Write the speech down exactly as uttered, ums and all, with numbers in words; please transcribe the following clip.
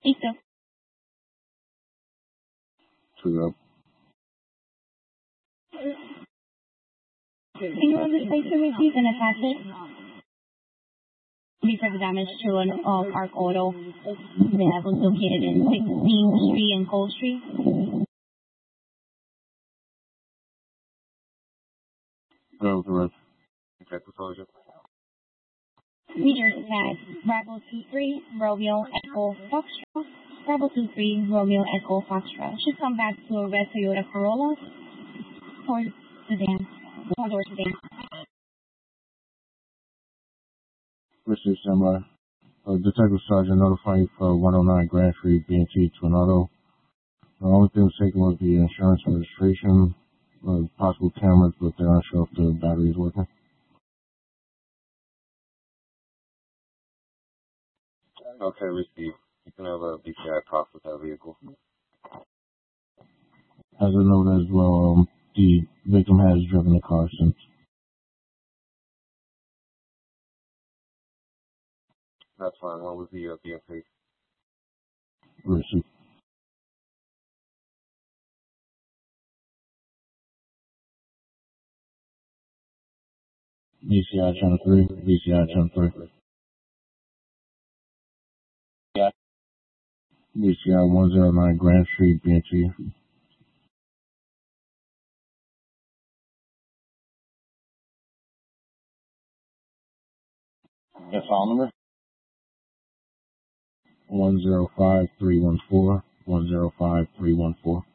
Listo. True. Can you understand the receipt and attach it? Because the damage to an uh, Arc Auto that was located in sixteenth Street and Cole Street. That was correct. Okay, disclosure. Meter tag Bravo two three Romeo Echo Foxtrot. Bravo two three Romeo Echo Foxtrot. Should come back to a red Toyota Corolla or sedan. Or door sedan. Mister Samurai. Uh, Detective Sergeant notifying you for one oh nine Grand Street, B and T Twin Auto. The only thing was taken was the insurance and registration, uh, possible cameras, but they're not sure if the battery is working. Okay, received. You can have a B C I process that vehicle. As a note as well, um, the victim has driven the car since. That's fine. What was the uh, B M P? Receipt. B C I channel three, B C I channel three. Yeah. B C I one oh nine Grand Street, B and T. Yes, file number? one oh five three one four, one oh five three one four.